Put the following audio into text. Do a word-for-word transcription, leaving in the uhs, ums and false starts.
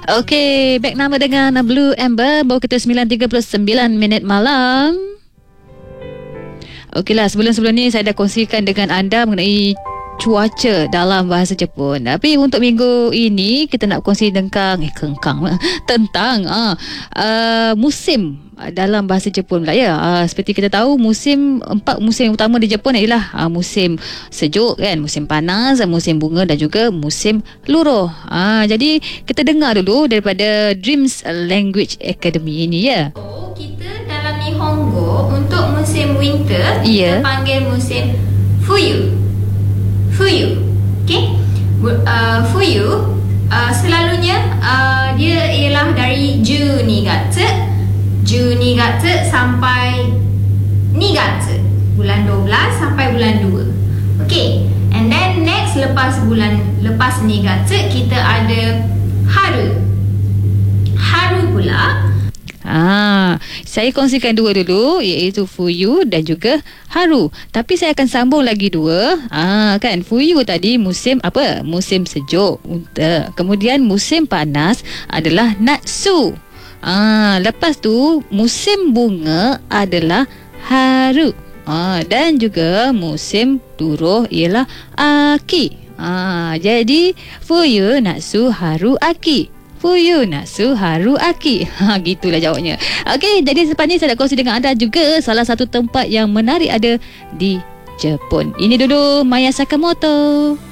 Okey, back nama dengan Blue Amber. Baru kita sembilan tiga puluh sembilan minit malam. Okeylah, sebelum-sebelum ni saya dah kongsikan dengan anda mengenai cuaca dalam bahasa Jepun. Tapi untuk minggu ini kita nak kongsi tentang eh kengkang tentang ah uh, musim dalam bahasa Jepun pula ya. Uh, seperti kita tahu, musim empat musim utama di Jepun ialah uh, musim sejuk kan, musim panas, musim bunga dan juga musim luruh. Uh, jadi kita dengar dulu daripada Dreams Language Academy ini ya. Oh, kita dalam Nihongo untuk musim winter yeah. kita panggil musim Fuyu. Fuyu. Okey. Uh, fuyu uh, selalunya uh, dia ialah dari Junigatsu Junigatsu sampai Nigatsu, bulan dua belas sampai bulan dua. Okey. And then next lepas bulan lepas Nigatsu kita ada Haru. Haru pula. Ah, saya kongsikan dua dulu, iaitu Fuyu dan juga Haru. Tapi saya akan sambung lagi dua. Ah, kan Fuyu tadi musim apa? Musim sejuk. Kemudian musim panas adalah Natsu. Ah, lepas tu musim bunga adalah Haru. Ah, dan juga musim luruh ialah Aki. Ah, jadi Fuyu, Natsu, Haru, Aki. Fuyu, Natsu, Haru, Aki. Ha, gitulah jawabnya. Okey, jadi selepas ni saya nak kongsi dengan anda juga salah satu tempat yang menarik ada di Jepun. Ini dulu Maya Sakamoto.